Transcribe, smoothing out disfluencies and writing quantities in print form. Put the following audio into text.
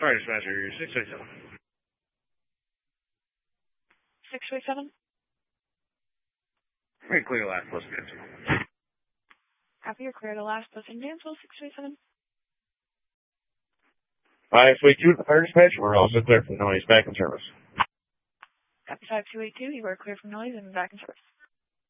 Fire dispatcher, 637. 637? Very clear last plus cancel. Copy, you're clear to last plus and cancel, 637. 52 at the fire dispatch, we're also clear from noise, back in service. Copy 5282, you are clear from noise and back in service.